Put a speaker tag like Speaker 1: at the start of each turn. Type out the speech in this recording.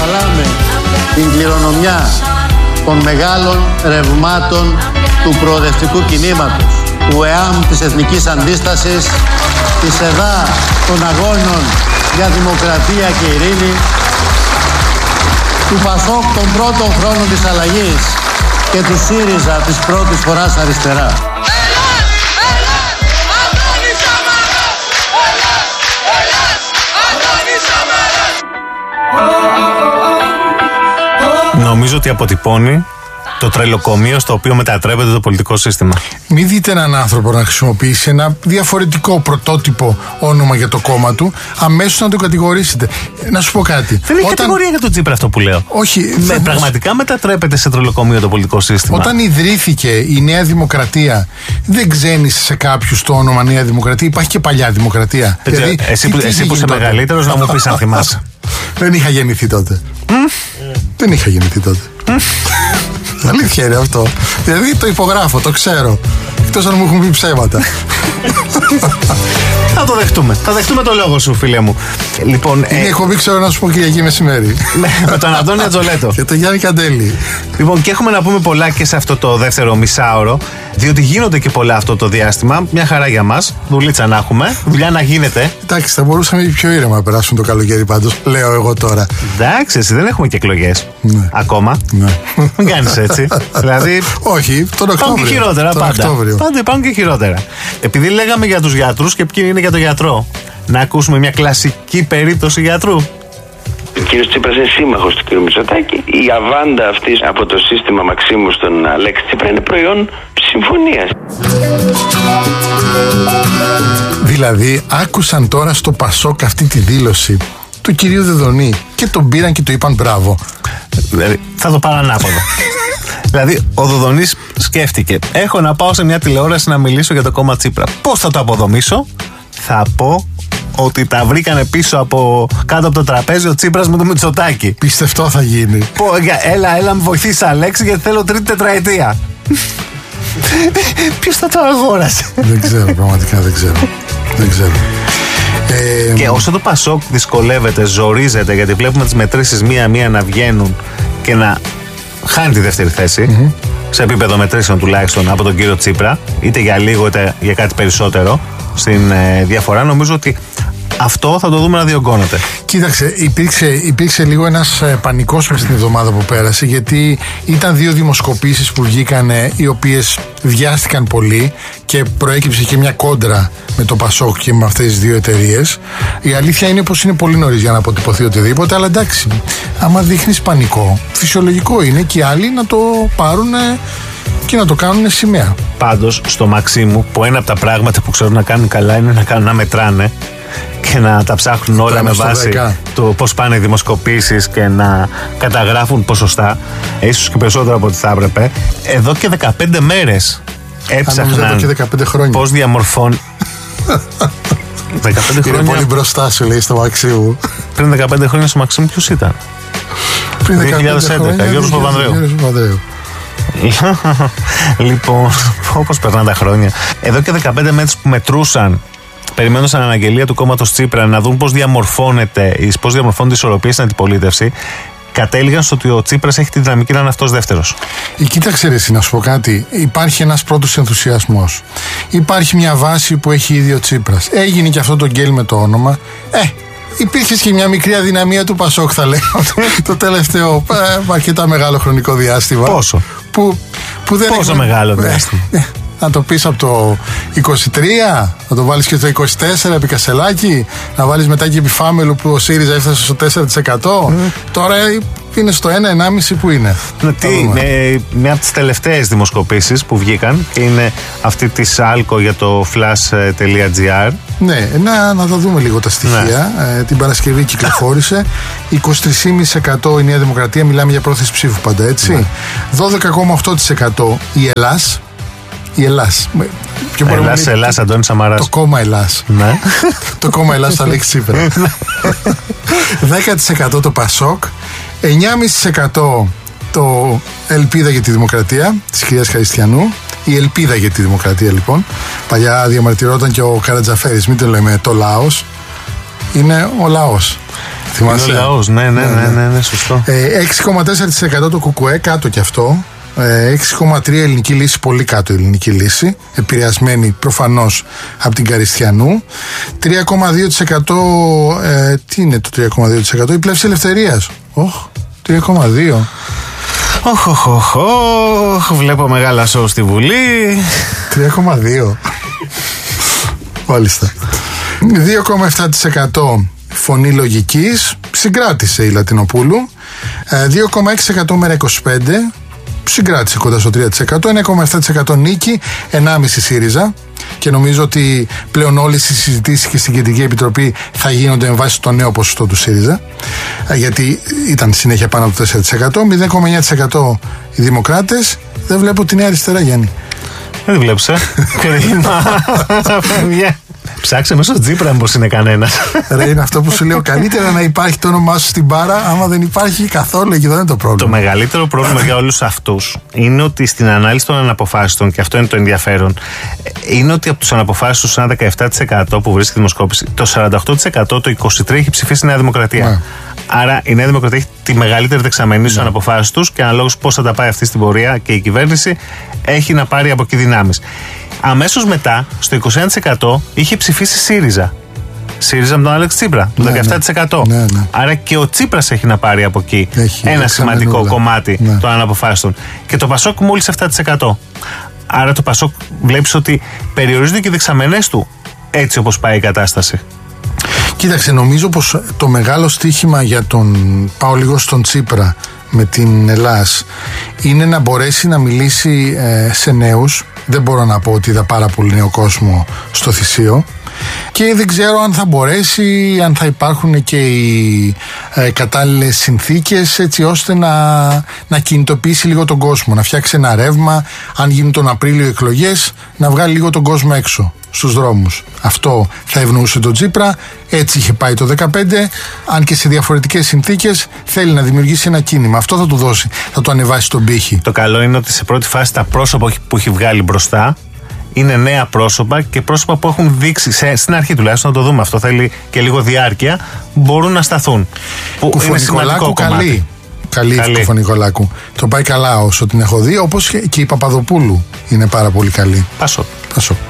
Speaker 1: αποκαλάμε την κληρονομιά των μεγάλων ρευμάτων του προοδευτικού κινήματος, του ΕΑΜ της Εθνικής Αντίστασης, της ΕΔΑ των Αγώνων για Δημοκρατία και Ειρήνη, του ΠΑΣΟΚ των πρώτων χρόνων της αλλαγής και του ΣΥΡΙΖΑ της πρώτης φοράς αριστερά.
Speaker 2: Νομίζω ότι αποτυπώνει το τρελοκομείο στο οποίο μετατρέπεται το πολιτικό σύστημα.
Speaker 3: Μην δείτε έναν άνθρωπο να χρησιμοποιήσει ένα διαφορετικό πρωτότυπο όνομα για το κόμμα του, αμέσως να το κατηγορήσετε. Να σου πω κάτι.
Speaker 2: Δεν έχει κατηγορία για τον Τσίπρα αυτό που λέω.
Speaker 3: Όχι.
Speaker 2: Πραγματικά μετατρέπεται σε τρελοκομείο το πολιτικό σύστημα.
Speaker 3: Όταν ιδρύθηκε η Νέα Δημοκρατία, δεν ξένησε σε κάποιους το όνομα Νέα Δημοκρατία. Υπάρχει και παλιά Δημοκρατία.
Speaker 2: Δηλαδή, εσύ που είσαι μεγαλύτερος να μου πεις αν θυμάσαι.
Speaker 3: Δεν είχα γεννηθεί τότε. Δεν είχα γεννηθεί τότε. Αλήθεια είναι αυτό. Δηλαδή το υπογράφω, το ξέρω. Εκτός αν μου έχουν πει ψέματα.
Speaker 2: Θα το δεχτούμε. Θα δεχτούμε το λόγο σου, φίλε μου. Λοιπόν,
Speaker 3: είναι εκπομπή, ξέρω να σου πω Κυριακή μεσημέρι.
Speaker 2: Με τον Αντώνη Ατζολέτο.
Speaker 3: Και τον Γιάννη Καντέλη.
Speaker 2: Λοιπόν, και έχουμε να πούμε πολλά και σε αυτό το δεύτερο μισάωρο. Διότι γίνονται και πολλά αυτό το διάστημα. Μια χαρά για μας. Δουλίτσα να έχουμε. Δουλειά να γίνεται.
Speaker 3: Εντάξει, θα μπορούσαμε πιο ήρεμα να περάσουν το καλοκαίρι πάντως. Λέω εγώ τώρα.
Speaker 2: Εντάξει, εσύ δεν έχουμε και εκλογές.
Speaker 3: Ναι.
Speaker 2: Ακόμα.
Speaker 3: Ναι.
Speaker 2: Μην κάνεις έτσι. Δηλαδή.
Speaker 3: Όχι, τον Οκτώβριο.
Speaker 2: Υπάρχουν και χειρότερα πάντα. Πάντα υπάρχουν και χειρότερα. Επειδή λέγαμε για τους γιατρούς και ποιοι είναι για τον γιατρό, να ακούσουμε μια κλασική περίπτωση γιατρού.
Speaker 4: Ο κύριος Τσίπρας είναι σύμμαχος του κύριου Μητσοτάκη. Η αβάντα αυτή από το σύστημα Μαξίμου στον Αλέξη Τσίπρα είναι προϊόν συμφωνίας.
Speaker 3: Δηλαδή, άκουσαν τώρα στο Πασόκ αυτή τη δήλωση του κυρίου Δεδονή και τον πήραν και το είπαν μπράβο.
Speaker 2: Δηλαδή, θα το πάρω ανάποδο. Δηλαδή, ο Δοδονής σκέφτηκε: έχω να πάω σε μια τηλεόραση να μιλήσω για το κόμμα Τσίπρα. Πώς θα το αποδομήσω? Θα πω ότι τα βρήκανε πίσω κάτω από το τραπέζι ο Τσίπρας με το Μητσοτάκη.
Speaker 3: Πιστευτό θα γίνει.
Speaker 2: Έλα, μου βοηθήσει, Αλέξη, γιατί θέλω τρίτη τετραετία. Ποιος θα το αγόρασε?
Speaker 3: Δεν ξέρω, πραγματικά δεν ξέρω.
Speaker 2: Και όσο το Πασόκ δυσκολεύεται, ζορίζεται, γιατί βλέπουμε τις μετρήσεις μία-μία να βγαίνουν και να χάνει τη δεύτερη θέση, σε επίπεδο μετρήσεων τουλάχιστον από τον κύριο Τσίπρα, είτε για λίγο είτε για κάτι περισσότερο στην διαφορά, νομίζω ότι αυτό θα το δούμε να διωγγώνεται.
Speaker 3: Κοίταξε, υπήρξε λίγο ένας πανικός μέσα στην εβδομάδα που πέρασε, γιατί ήταν δύο δημοσκοπήσεις που βγήκαν, οι οποίες βιάστηκαν πολύ και προέκυψε και μια κόντρα με το Πασόκ και με αυτές τις δύο εταιρείες. Η αλήθεια είναι πως είναι πολύ νωρίς για να αποτυπωθεί οτιδήποτε, αλλά εντάξει, άμα δείχνεις πανικό, φυσιολογικό είναι και οι άλλοι να το πάρουν και να το κάνουν σημαία.
Speaker 2: Πάντως, στο Μαξίμου, που ένα από τα πράγματα που ξέρουν να κάνουν καλά είναι να μετράνε και να τα ψάχνουν όλα με βάση το πώς πάνε οι δημοσκοπήσεις και να καταγράφουν ποσοστά, ίσως και περισσότερο από ό,τι θα έπρεπε. Εδώ και 15 μέρες έψαχναν πώς διαμορφώνει. 15 χρόνια.
Speaker 3: Είναι πολύ μπροστά σου, λέει, στο Μαξίμου.
Speaker 2: Πριν 15 χρόνια στο Μαξίμου ποιος ήταν?
Speaker 3: Πριν
Speaker 2: 2011, Γιώργος Παπανδρέου. Λοιπόν, όπως περνάνε τα χρόνια. Εδώ και 15 μέρες που μετρούσαν, περιμένουν σαν αναγγελία του κόμματος Τσίπρα να δουν πώς διαμορφώνονται οι ισορροπίες στην αντιπολίτευση, κατέληγαν στο ότι ο Τσίπρας έχει τη δυναμική να είναι αυτός δεύτερος.
Speaker 3: Κοίταξε ρε, να σου πω κάτι. Υπάρχει ένας πρώτος ενθουσιασμός. Υπάρχει μια βάση που έχει ήδη ο Τσίπρας. Έγινε και αυτό το γκέλ με το όνομα. Υπήρχε και μια μικρή αδυναμία του Πασόκ, θα λέω, το τελευταίο αρκετά μεγάλο χρονικό διάστημα.
Speaker 2: Πόσο? Πόσο μεγάλο διάστημα?
Speaker 3: Να το πεις από το 23, να το βάλεις και το 24 επί Κασελάκη, να βάλεις μετά και επί Φάμελου που ο ΣΥΡΙΖΑ έφτασε στο 4%. Τώρα είναι στο 1-1,5 που είναι.
Speaker 2: Μια από τις τελευταίες δημοσκοπήσεις που βγήκαν και είναι αυτή της Άλκο για το flash.gr.
Speaker 3: Ναι, να τα δούμε λίγο τα στοιχεία. Ναι. Την Παρασκευή κυκλοφόρησε. 23,5% η Νέα Δημοκρατία, μιλάμε για πρόθεση ψήφου πάντα, έτσι. Ναι. 12,8% η Ελλάς. Η Ελλάς.
Speaker 2: Ελλάς, Αντώνη Σαμαράς.
Speaker 3: Το κόμμα Ελλάς.
Speaker 2: Ναι.
Speaker 3: Το κόμμα Ελλάς του Αλέξη Τσίπρα. 10% το Πασόκ. 9,5% το Ελπίδα για τη Δημοκρατία της κυρίας Χαριστιανού. Η Ελπίδα για τη Δημοκρατία, λοιπόν. Παλιά διαμαρτυρόταν και ο Καρατζαφέρης. Μην το λέμε το λαός. Είναι ο λαός. Θυμάσαι.
Speaker 2: Είναι ο λαός, ναι, σωστό.
Speaker 3: 6,4% το ΚΚΕ, κάτω κι αυτό. 6,3% ελληνική λύση, πολύ κάτω η ελληνική λύση, επηρεασμένη προφανώς από την Καριστιανού. 3,2%, τι είναι το 3,2%? Η Πλεύση Ελευθερίας. 3,2%.
Speaker 2: Βλέπω μεγάλα σοου στη Βουλή.
Speaker 3: 3,2%. Μάλιστα. 2,7% Φωνή Λογικής, συγκράτησε η Λατινοπούλου. 2,6% Μέρα 25, συγκράτησε κοντά στο 3%. 1,7% Νίκη, 1,5% ΣΥΡΙΖΑ. Και νομίζω ότι πλέον όλες οι συζητήσεις και στην Κεντρική Επιτροπή θα γίνονται με βάση το νέο ποσοστό του ΣΥΡΙΖΑ, γιατί ήταν συνέχεια πάνω από το 4%. 0,9% οι Δημοκράτες. Δεν βλέπω τη Νέα Αριστερά, Γιάννη.
Speaker 2: Δεν βλέπεις, κρίμα. Ψάξε μέσω Τσίπρα μήπως είναι κανένας.
Speaker 3: Ρε, είναι αυτό που σου λέω. Καλύτερα να υπάρχει το όνομά σου στην μπάρα, άμα δεν υπάρχει καθόλου, εκεί δεν είναι το πρόβλημα.
Speaker 2: Το μεγαλύτερο πρόβλημα για όλους αυτούς είναι ότι στην ανάλυση των αναποφάσιστων, και αυτό είναι το ενδιαφέρον, είναι ότι από τους αναποφάσιστους, ένα 17% που βρίσκει δημοσκόπηση, το 48%, το 23% έχει ψηφίσει Νέα Δημοκρατία. Ναι. Άρα η Νέα Δημοκρατία έχει τη μεγαλύτερη δεξαμενή στους αναποφάσιστους και αναλόγως πώς θα τα πάει αυτή στην πορεία και η κυβέρνηση έχει να πάρει από εκεί δυνάμεις. Αμέσως μετά, στο 21% είχε ψηφίσει ΣΥΡΙΖΑ. ΣΥΡΙΖΑ με τον Άλεξ Τσίπρα, το 17%.
Speaker 3: Ναι.
Speaker 2: Άρα και ο Τσίπρας έχει να πάρει από εκεί ένα σημαντικό κομμάτι των αναποφάσιστων. Και το Πασόκ μόλις 7%. Άρα το Πασόκ βλέπεις ότι περιορίζονται και οι δεξαμενές του έτσι όπως πάει η κατάσταση.
Speaker 3: Κοίταξε, νομίζω πως το μεγάλο στοίχημα για τον, πάω λίγο στον Τσίπρα με την Ελλάς, είναι να μπορέσει να μιλήσει σε νέους. Δεν μπορώ να πω ότι είδα πάρα πολύ νέο κόσμο στο Θησίο και δεν ξέρω αν θα μπορέσει, αν θα υπάρχουν και οι κατάλληλες συνθήκες έτσι ώστε να κινητοποιήσει λίγο τον κόσμο, να φτιάξει ένα ρεύμα, αν γίνουν τον Απρίλιο εκλογές, να βγάλει λίγο τον κόσμο έξω στους δρόμους. Αυτό θα ευνοούσε τον Τσίπρα, έτσι είχε πάει το 2015, αν και σε διαφορετικές συνθήκες θέλει να δημιουργήσει ένα κίνημα. Αυτό θα του δώσει, θα το ανεβάσει τον πύχη.
Speaker 2: Το καλό είναι ότι σε πρώτη φάση τα πρόσωπα που έχει βγάλει μπροστά είναι νέα πρόσωπα και πρόσωπα που έχουν δείξει, στην αρχή τουλάχιστον να το δούμε, αυτό θέλει και λίγο διάρκεια, μπορούν να σταθούν.
Speaker 3: Κουφονικολάκου καλή. Καλή η Κουφονικολάκου. Το πάει καλά όσο την έχω δει, όπως και η Παπαδοπούλου είναι πάρα πολύ καλή.
Speaker 2: Πασόκ.